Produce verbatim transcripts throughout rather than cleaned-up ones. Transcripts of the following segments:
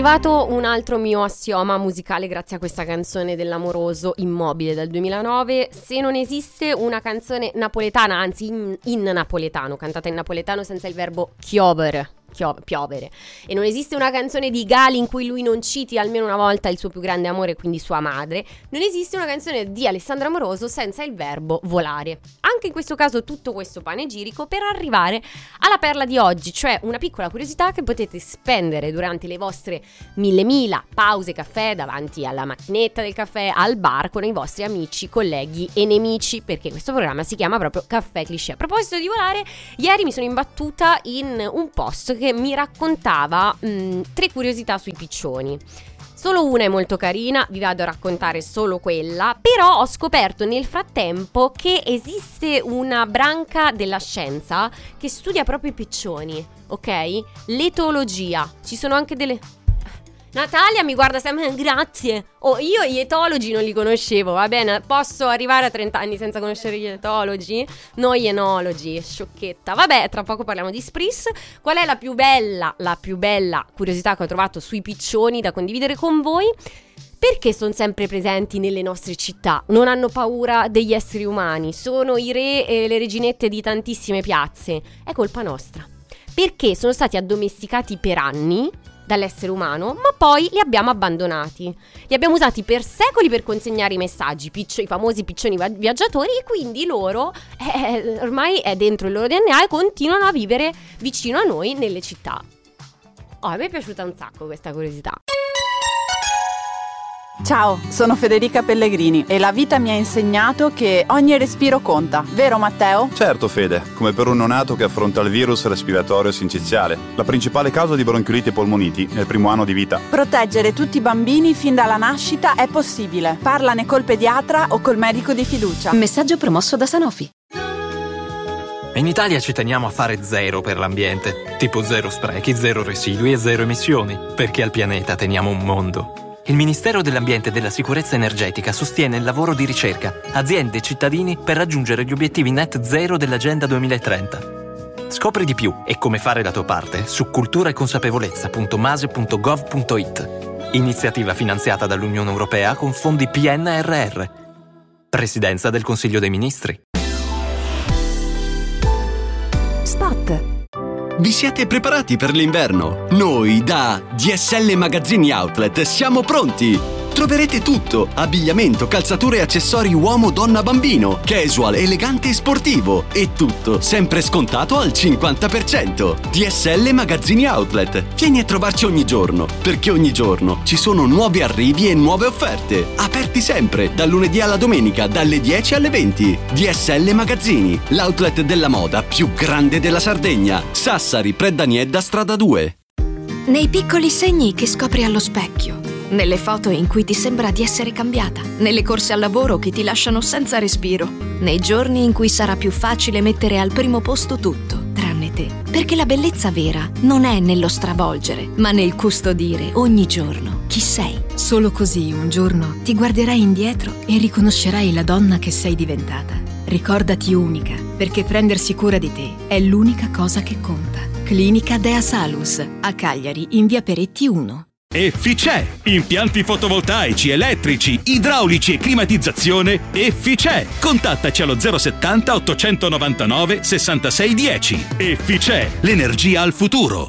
arrivato un altro mio assioma musicale grazie a questa canzone dell'amoroso Immobile del duemilanove. Se non esiste una canzone napoletana, anzi in, in napoletano, cantata in napoletano senza il verbo chiovere, chio- piovere, e non esiste una canzone di Gali in cui lui non citi almeno una volta il suo più grande amore, quindi sua madre, non esiste una canzone di Alessandro Amoroso senza il verbo volare. Anche in questo caso tutto questo panegirico per arrivare alla perla di oggi, cioè una piccola curiosità che potete spendere durante le vostre mille mila pause caffè davanti alla macchinetta del caffè, al bar, con i vostri amici, colleghi e nemici, perché questo programma si chiama proprio Caffè Cliché. A proposito di volare, ieri mi sono imbattuta in un post che mi raccontava mh, tre curiosità sui piccioni. Solo una è molto carina, vi vado a raccontare solo quella, però ho scoperto nel frattempo che esiste una branca della scienza che studia proprio i piccioni, ok? L'etologia. Ci sono anche delle... Natalia mi guarda sempre, grazie. Oh, io gli etologi non li conoscevo, va bene, posso arrivare a trenta anni senza conoscere gli etologi? No, gli enologi, sciocchetta. Vabbè, tra poco parliamo di Spris. Qual è la più bella, la più bella curiosità che ho trovato sui piccioni da condividere con voi? Perché sono sempre presenti nelle nostre città? Non hanno paura degli esseri umani, sono i re e le reginette di tantissime piazze. È colpa nostra. Perché sono stati addomesticati per anni dall'essere umano, ma poi li abbiamo abbandonati. Li abbiamo usati per secoli per consegnare i messaggi, piccio, i famosi piccioni viaggiatori, e quindi loro eh, ormai è dentro il loro D N A e continuano a vivere vicino a noi nelle città. Oh, a me è piaciuta un sacco questa curiosità. Ciao, sono Federica Pellegrini e la vita mi ha insegnato che ogni respiro conta, vero Matteo? Certo Fede, come per un neonato che affronta il virus respiratorio sinciziale, la principale causa di bronchioliti e polmoniti nel primo anno di vita. Proteggere tutti i bambini fin dalla nascita è possibile. Parlane col pediatra o col medico di fiducia. Messaggio promosso da Sanofi. In Italia ci teniamo a fare zero per l'ambiente, tipo zero sprechi, zero residui e zero emissioni, perché al pianeta teniamo un mondo. Il Ministero dell'Ambiente e della Sicurezza Energetica sostiene il lavoro di ricerca, aziende e cittadini per raggiungere gli obiettivi net zero dell'Agenda duemilatrenta. Scopri di più e come fare la tua parte su cultura e consapevolezza punto mase punto gov punto it. Iniziativa finanziata dall'Unione Europea con fondi P N R R. Presidenza del Consiglio dei Ministri. Spot. Vi siete preparati per l'inverno? Noi da D S L Magazzini Outlet siamo pronti! Troverete tutto: abbigliamento, calzature e accessori uomo, donna, bambino, casual, elegante e sportivo, e tutto sempre scontato al cinquanta per cento. D S L Magazzini Outlet. Vieni a trovarci ogni giorno, perché ogni giorno ci sono nuovi arrivi e nuove offerte. Aperti sempre, dal lunedì alla domenica, dalle dieci alle venti. D S L Magazzini, l'outlet della moda più grande della Sardegna. Sassari, Predaniedda, strada due. Nei piccoli segni che scopri allo specchio, nelle foto in cui ti sembra di essere cambiata, nelle corse al lavoro che ti lasciano senza respiro, nei giorni in cui sarà più facile mettere al primo posto tutto, tranne te. Perché la bellezza vera non è nello stravolgere, ma nel custodire ogni giorno chi sei. Solo così un giorno ti guarderai indietro e riconoscerai la donna che sei diventata. Ricordati unica, perché prendersi cura di te è l'unica cosa che conta. Clinica Dea Salus, a Cagliari, in via Peretti uno. Efficè! Impianti fotovoltaici, elettrici, idraulici e climatizzazione Efficè! Contattaci allo zero settanta ottocentonovantanove sessantasei dieci. Efficè! L'energia al futuro!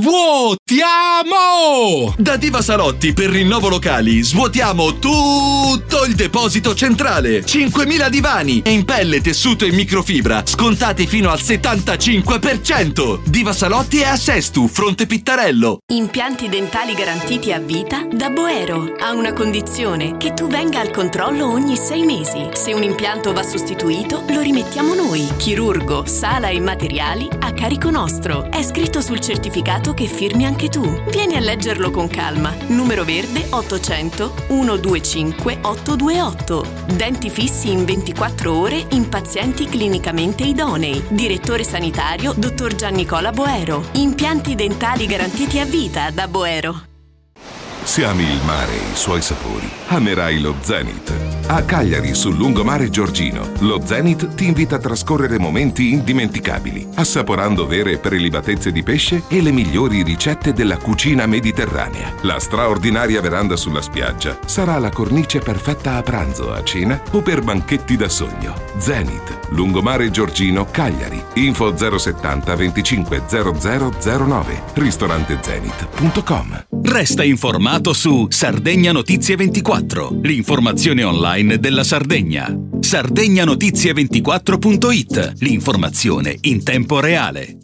Svuotiamo! Da Diva Salotti per Rinnovo Locali svuotiamo tutto il deposito centrale. cinquemila divani in pelle, tessuto e microfibra scontati fino al settantacinque per cento. Diva Salotti è a Sestu, Fronte Pittarello. Impianti dentali garantiti a vita da Boero. Ha una condizione: che tu venga al controllo ogni sei mesi. Se un impianto va sostituito, lo rimettiamo noi. Chirurgo, sala e materiali a carico nostro. È scritto sul certificato che firmi anche tu. Vieni a leggerlo con calma. Numero verde ottocento centoventicinque ottocentodventotto. Denti fissi in ventiquattro ore in pazienti clinicamente idonei. Direttore sanitario dottor Giannicola Boero. Impianti dentali garantiti a vita da Boero. Se ami il mare e i suoi sapori, amerai lo Zenith. A Cagliari, sul lungomare Giorgino, lo Zenith ti invita a trascorrere momenti indimenticabili, assaporando vere e prelibatezze di pesce e le migliori ricette della cucina mediterranea. La straordinaria veranda sulla spiaggia sarà la cornice perfetta a pranzo, a cena o per banchetti da sogno. Zenith, lungomare Giorgino, Cagliari. Info zero settanta venticinque zero zero zero nove. ristorante zenith punto com. Resta informato su Sardegna Notizie ventiquattro, l'informazione online della Sardegna. sardegna notizie ventiquattro punto it, l'informazione in tempo reale.